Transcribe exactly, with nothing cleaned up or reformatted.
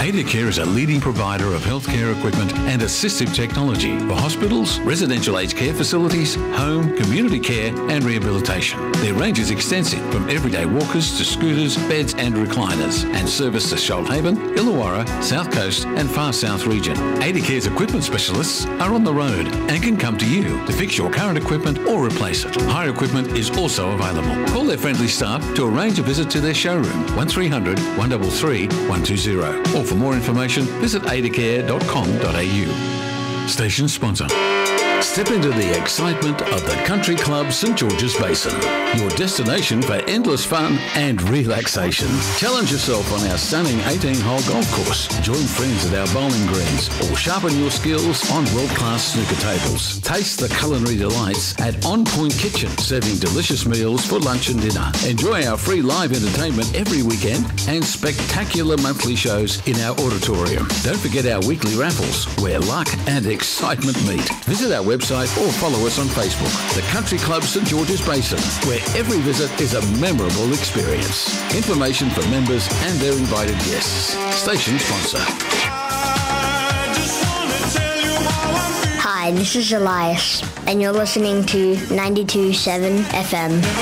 Adacare is a leading provider of healthcare equipment and assistive technology for hospitals, residential aged care facilities, home, community care and rehabilitation. Their range is extensive, from everyday walkers to scooters, beds and recliners, and service to Shoalhaven, Illawarra, South Coast and Far South region. Adacare's equipment specialists are on the road and can come to you to fix your current equipment or replace it. Hire equipment is also available. Call their friendly staff to arrange a visit to their showroom, one three hundred, one three three, one two zero. Or for more information, visit adacare dot com dot a u. Station sponsor. Step into the excitement of the Country Club St George's Basin, your destination for endless fun and relaxation. Challenge yourself on our stunning eighteen-hole golf course, join friends at our bowling greens, or sharpen your skills on world-class snooker tables. Taste the culinary delights at On Point Kitchen, serving delicious meals for lunch and dinner. Enjoy our free live entertainment every weekend and spectacular monthly shows in our auditorium. Don't forget our weekly raffles, where luck and excitement meet. Visit our website or follow us on Facebook, the Country Club St George's Basin, where every visit is a memorable experience. Information for members and their invited guests. Station sponsor. Hi, this is Elias, and you're listening to ninety-two point seven F M.